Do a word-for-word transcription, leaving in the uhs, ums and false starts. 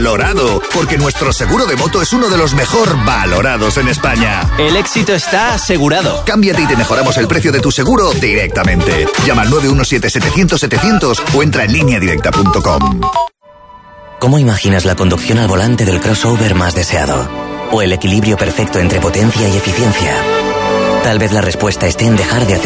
Valorado, porque nuestro seguro de moto es uno de los mejor valorados en España. El éxito está asegurado. Cámbiate y te mejoramos el precio de tu seguro directamente. Llama al nueve uno siete, setecientos, setecientos o entra en línea directa punto com. ¿Cómo imaginas la conducción al volante del crossover más deseado? ¿O el equilibrio perfecto entre potencia y eficiencia? Tal vez la respuesta esté en dejar de hacer